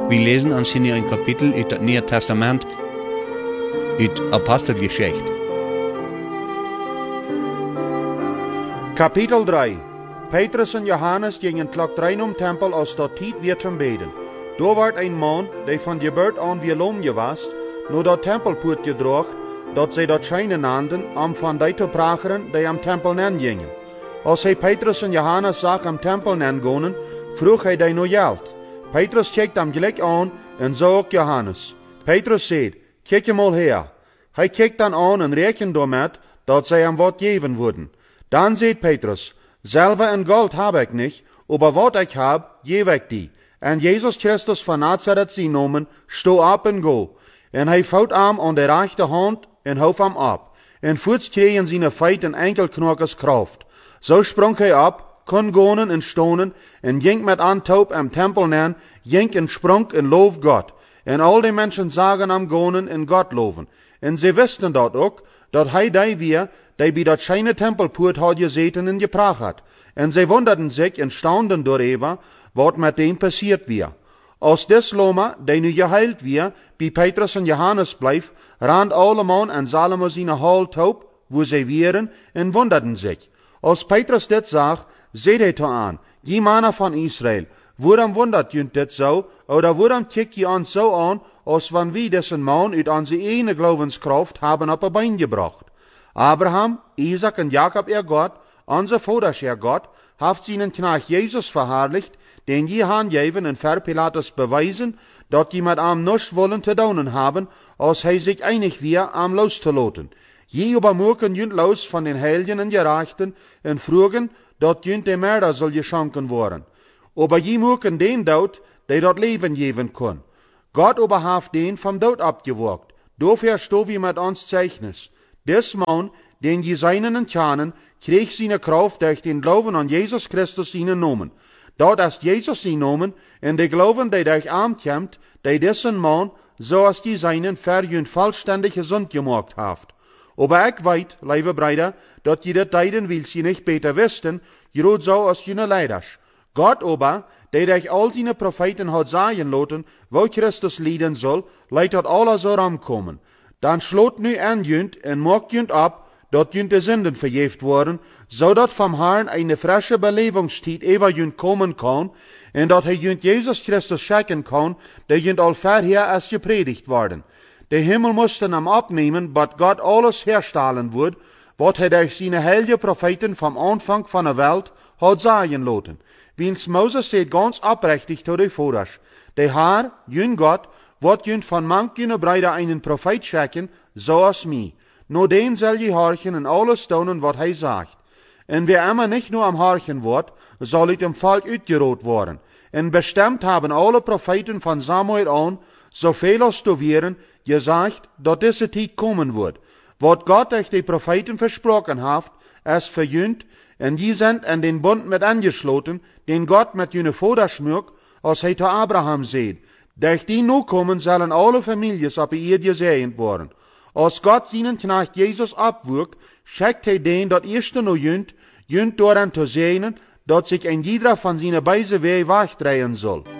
Wir lesen uns hier ein Kapitel uit het Nieuwe Testament, uit Apostelgeschichte. Kapitel 3. Petrus en Johannes gingen klok 3 om tempel als dat tijd weer te beden. Daar werd een man, die van geburt aan weer lomje was, naar dat tempelpoort gedroogd, dat zij dat schijnen naamden, om van die te pracheren, die am tempel nen gingen. Als hij Petrus en Johannes zag am tempel nen gonen, vroeg hij die nog geld. Petrus kijkt hem gelijk aan en zo ook Johannes. Petrus zei, kijk hem al her. Hij kijkt dan aan en rekent daarmee dat zij hem wat geven worden. Dan zei Petrus, Silber en gold heb ik niet, aber wat ik heb, geef ik die. En Jezus Christus van Nazareth zijn nomen, sto op en go. En hij vouwt hem aan de rechterhand en hoef hem op. En voets kregen zijn feit en enkelknokkers kracht. Zo sprong hij op, kon gonen en stonen, en ging met aantoop am tempel nen, ging en sprong en loof God. En al die mensen zagen am gonen en God loven. En ze wisten dat ook, dat hij die weer, die bij dat schijne tempelpoort had gezeten en gepraat had. En ze wonderden zich en staunden doorheen, wat met dem passiert weer. Als des Loma, die nu geheild weer, bij Petrus en Johannes bleef, rand alleman en Salomo zijn haltoop, wo ze wieren, en wonderden zich. Als Petrus dit zag, zei hij te aan, die mannen van Israël, waarom wundert junt dit zo, oder waarom kijkt je ons zo aan, als van wie dessen man uit onze ene gelovenskraft hebben op een been gebracht? Abraham, Isaac en Jacob Gott, onze vaders Gott, heeft zijn knecht Jezus verherrlicht, den je aangeven en ver Pilatus bewijzen, dat je met hem nichts willen te doen hebben, als hij zich einig weer am los te laten. Je übermoken junt los van den Heiligen en Gerechten en vroegen, dat junt de Mörder soll geschonken worden. Aber je moken den dood, die dat leven geven kon. Gott aber heeft den vom dood abgewogt. Dafür sto wie met ons Zeichnis. Des man, den je seinen entjanen, kreeg seine Kraft durch den Glauben an Jesus Christus seinen Namen. Dat ist Jesus sein Namen, en de Glauben, die durch arm kämmt, die dessen man, so als die seinen verjünd vollständig gesund gemacht haft. Aber ich weet, lieve Brüder, dat je dit deiden wils je nicht beter wisten, gerade so als je leiders. Gott aber, der durch all seine Propheten hat sagen lassen, wo Christus leiden soll, leidt dat alles so ramkommen. Dan slot nu an junt en maakt junt ab, dat junt de Sünden vergeeft worden, zodat vom Herrn eine frische Belebungstijd über junt kommen kann, en dat hij junt Jesus Christus schenken kann, der junt al verher als gepredigt worden. De Himmel mussten am abnehmen, bat Gott alles herstellen wird, wat hij durch seine heilige Propheten vom Anfang von der Welt hat sagen lassen. Wiens Moses seht ganz abrechtig zu de Vorers. De Herr, jün Gott, wat jün von manch jüne Brüder einen Prophet schenken, so als mi. No den soll je horchen en alles doen wat hij sagt. En wer immer nicht nur am horchen wordt, soll uit dem Volk uitgeroot worden. En bestemmt haben alle Propheten von Samuel an, zoveel als zu wären, gesagt, dat diese Tijd kommen wird. Wat Gott durch die Propheten versprochen hat, es verjünt, en die sind an den Bund mit angeschloten, den Gott mit jene Vater schmückt, als hij zu Abraham seht. Durch die nu kommen sollen alle Families op ihr gesegnet worden. Als Gott seinen Knecht Jesus abwirkt, schickt hij den dat erste nu jünt daran zu sehen, dat sich ein jeder von seine beise Wege wegdrehen soll.